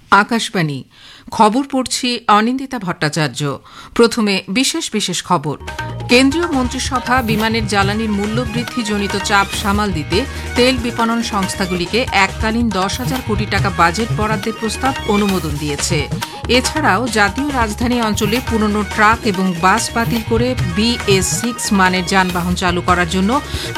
আকাশবাণী খবর পড়ছি অনিন্দিতা ভট্টাচার্য। প্রথমে বিশেষ বিশেষ খবর। কেন্দ্রীয় মন্ত্রিসভা বিমানের জ্বালানির মূল্যবৃদ্ধিজনিত চাপ সামাল দিতে তেল বিপণন সংস্থাগুলিকে এককালীন 10,000 কোটি টাকা বাজেট বরাদ্দের প্রস্তাব অনুমোদন দিয়েছে। এছাড়াও জাতীয় রাজধানী অঞ্চলে পুরনো ট্রাক এবং বাস বাতিল করে BS6 মানের যানবাহন চালু করার জন্য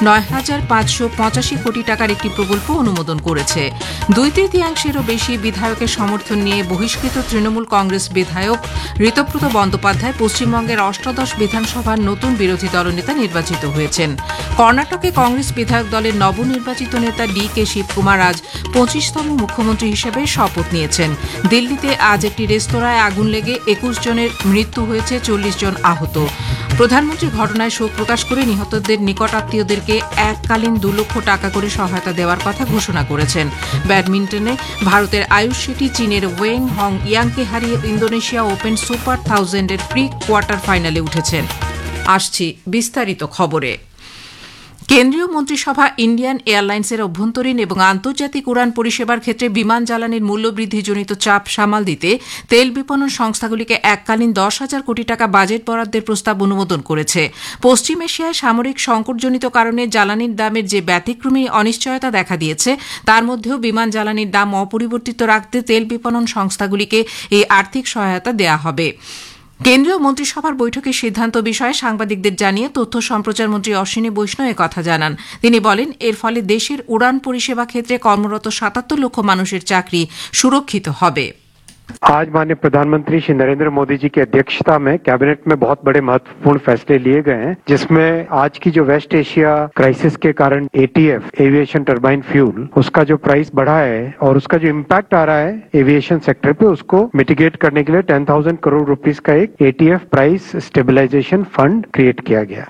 9,585 কোটি টাকার একটি প্রকল্প অনুমোদন করেছে। 2/3-এরও বেশি বিধায়কের সমর্থন নিয়ে বহিষ্কৃত তৃণমূল কংগ্রেস বিধায়ক ঋতব্রত বন্দ্যোপাধ্যায় পশ্চিমবঙ্গের অষ্টাদশ বিধানসভার নতুন বিরোধী দলনেতা নির্বাচিত হয়েছেন। কর্ণাটকে কংগ্রেস বিধায়ক দলের নবনির্বাচিত নেতা DK শিবকুমার আজ 25তম মুখ্যমন্ত্রী হিসেবে শপথ নিয়েছেন। দিল্লিতে আজ একটি রেস্তোরাঁয় আগুন লেগে 21 জনের মৃত্যু হয়েছে, 40 জন আহত। প্রধানমন্ত্রী ঘটনায় শোক প্রকাশ করে নিহতদের নিকটাত্মীয়দেরকে এককালীন 2 লক্ষ টাকা করে সহায়তা দেওয়ার কথা ঘোষণা করেছেন। ব্যাডমিন্টনে ভারতের আয়ুষ শেঠি চীনের ওয়েং হং ইয়াংকে হারিয়ে Indonesia open super 1000-এর pre quarter ফাইনালে উঠেছেন। আসছি বিস্তারিত খবরে। কেন্দ্রীয় মন্ত্রিসভা ইন্ডিয়ান এয়ারলাইন্সের অভ্যন্তরীণ এবং আন্তর্জাতিক উড়ান পরিষেবার ক্ষেত্রে বিমান জ্বালানির মূল্যবৃদ্ধিজনিত চাপ সামাল দিতে তেল বিপণন সংস্থাগুলিকে এককালীন 10,000 কোটি টাকা বাজেট বরাদ্দের প্রস্তাব অনুমোদন করেছে। পশ্চিম এশিয়ায় সামরিক সংকটজনিত কারণে জ্বালানির দামের যে ব্যতিক্রমী অনিশ্চয়তা দেখা দিয়েছে, তার মধ্যেও বিমান জ্বালানির দাম অপরিবর্তিত রাখতে তেল বিপণন সংস্থাগুলিকে এই আর্থিক সহায়তা দেওয়া হবে। কেন্দ্রীয় মন্ত্রিসভার বৈঠকের সিদ্ধান্ত বিষয়ে সাংবাদিকদের জানিয়ে তথ্য সম্প্রচার মন্ত্রী অশ্বিনী বৈষ্ণব কথা জানান। তিনি বলেন, এর ফলে দেশের উড়ান পরিষেবা ক্ষেত্রে কর্মরত 77 লক্ষ মানুষের চাকরি সুরক্ষিত হবে। आज माननीय प्रधानमंत्री श्री नरेंद्र मोदी जी की अध्यक्षता में कैबिनेट में बहुत बड़े महत्वपूर्ण फैसले लिए गए हैं, जिसमें आज की जो वेस्ट एशिया क्राइसिस के कारण ATF एविएशन टर्बाइन फ्यूल उसका जो प्राइस बढ़ा है और उसका जो इम्पैक्ट आ रहा है एविएशन सेक्टर पे, उसको मिटिगेट करने के लिए 10,000 करोड़ रुपीस का एक ATF price stabilization fund create किया गया।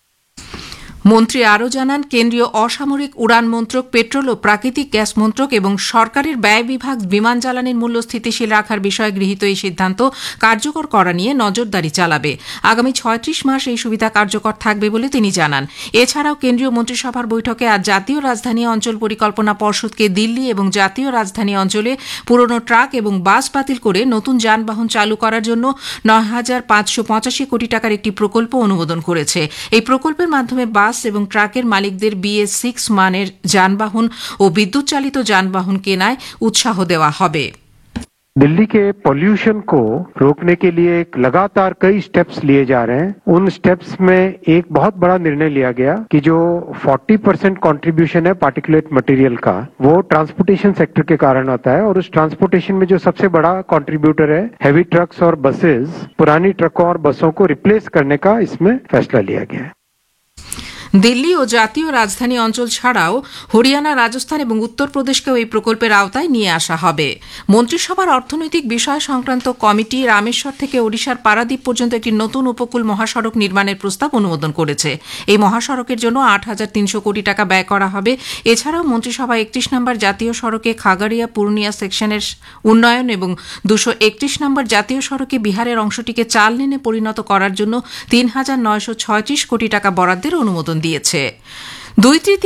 মন্ত্রী আরও জানান, কেন্দ্রীয় অসামরিক উড়ান মন্ত্রক, পেট্রোল ও প্রাকৃতিক গ্যাস মন্ত্রক এবং সরকারের ব্যয় বিভাগ বিমান জ্বালানির মূল্য স্থিতিশীল রাখার বিষয়ে গৃহীত এই সিদ্ধান্ত কার্যকর করা নিয়ে নজরদারি চালাবে। আগামী 36 মাস এই সুবিধা কার্যকর থাকবে বলে তিনি জানান। এছাড়াও কেন্দ্রীয় মন্ত্রিসভার বৈঠকে আজ জাতীয় রাজধানী অঞ্চল পরিকল্পনা পর্ষদকে দিল্লি এবং জাতীয় রাজধানী অঞ্চলে পুরনো ট্রাক এবং বাস বাতিল করে নতুন যানবাহন চালু করার জন্য 9,585 কোটি টাকার একটি প্রকল্প অনুমোদন করেছে। এই প্রকল্পের মাধ্যমে বাস এবং ট্রাকের মালিকদের BS6 মানের যানবাহন ও বিদ্যুৎ চালিত যানবাহন কেনায় উৎসাহ দেওয়া হবে। दिल्ली के पॉल्यूशन को रोकने के लिए लगातार कई स्टेप्स लिए जा रहे हैं। उन स्टेप्स में एक बहुत बड़ा निर्णय लिया गया कि जो 40% कंट्रीब्यूशन है पार्टिकुलेट मटेरियल का, वो ट्रांसपोर्टेशन सेक्टर के कारण आता है। और उस ट्रांसपोर्टेशन में जो सबसे बड़ा कंट्रीब्यूटर है हेवी ट्रक्स और बसेस, पुरानी ट्रकों और बसों को रिप्लेस करने का इसमें फैसला लिया गया है। দিল্লি ও জাতীয় রাজধানী অঞ্চল ছাড়াও হরিয়ানা, রাজস্থান এবং উত্তরপ্রদেশকেও এই প্রকল্পের আওতায় নিয়ে আসা হবে। মন্ত্রিসভার অর্থনৈতিক বিষয় সংক্রান্ত কমিটি রামেশ্বর থেকে ওড়িশার পারাদ্বীপ পর্যন্ত একটি নতুন উপকূল মহাসড়ক নির্মাণের প্রস্তাব অনুমোদন করেছে। এই মহাসড়কের জন্য 8,300 কোটি টাকা ব্যয় করা হবে। এছাড়াও মন্ত্রিসভা 31 নম্বর জাতীয় সড়কে খাগড়িয়া পুরুলিয়া সেকশনের উন্নয়ন এবং 231 নম্বর জাতীয় সড়কে বিহারের অংশটিকে 4 লেনে পরিণত করার জন্য 3,936 কোটি টাকা বরাদ্দের অনুমোদন দিয়েছে।